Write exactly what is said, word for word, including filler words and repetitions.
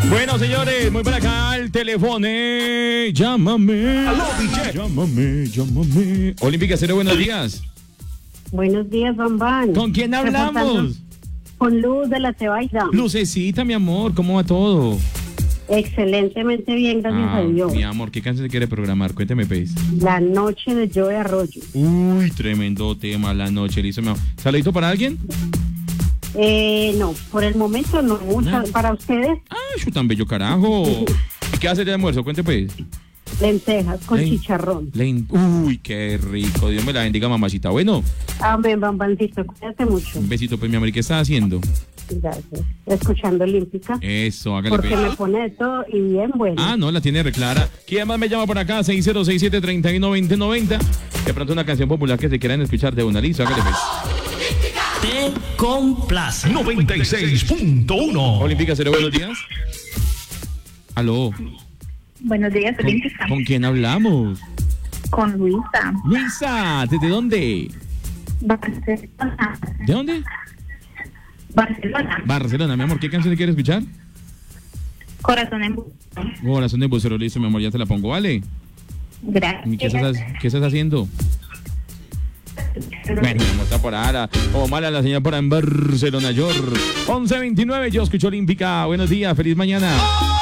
Bueno, señores, muy para acá el teléfono. Llámame. Aló, D J. Llámame, llámame. Olímpica Cero, buenos días. Buenos días, Bambán. ¿Con quién hablamos? Con Luz de la Cebaida. Lucecita, mi amor, ¿cómo va todo? Excelentemente bien, gracias Ah, a Dios. mi amor, ¿qué canción se quiere programar? Cuénteme, pues. La noche de Joe Arroyo. Uy, tremendo tema, la noche, listo, mi amor. ¿Saludito para alguien? Eh, no, por el momento no. Muchas, No. para ustedes, Ay, yo tan bello, carajo. ¿Y qué hace de almuerzo? Cuente, pues. lentejas con Len- chicharrón. Len- Uy, qué rico. Dios me la bendiga, mamacita. Bueno, Amén, Bambancito, cuídate mucho. un besito, pues, mi amor. ¿Y qué está haciendo? Gracias. Escuchando Olímpica. Eso, hágale, Porque pues. me pone de todo y bien bueno. Ah, no, la tiene reclara. ¿Quién más me llama por acá? seis cero seis siete, tres uno, nueve cero nueve cero. De pronto una canción popular que se quieran escuchar de una lista. Hágale, pues. Te complace. noventa y seis punto uno. Olímpica Cero, buenos días. Aló. Buenos días, ¿Con, Olímpica. ¿con quién hablamos? Con Luisa. Luisa, ¿desde dónde? Barcelona. ¿De dónde? Barcelona. Barcelona, mi amor. ¿Qué canción quiere escuchar? Corazón en busca. Corazón de vocero, listo, mi amor. Ya te la pongo, ¿vale? Gracias. ¿Y qué estás, qué estás haciendo? Bueno, como está por ahora, como mala la señora por ahí en Barcelona, York. once veintinueve, yo escucho Olímpica. Buenos días, feliz mañana.